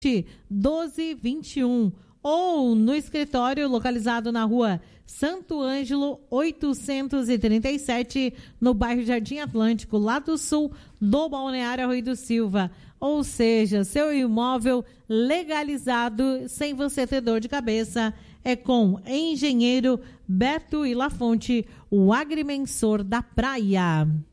1221 ou no escritório localizado na rua Santo Ângelo 837, no bairro Jardim Atlântico, lado sul do Balneário Arroio do Silva. Ou seja, seu imóvel legalizado sem você ter dor de cabeça é com Engenheiro Beto e Lafonte, o agrimensor da praia.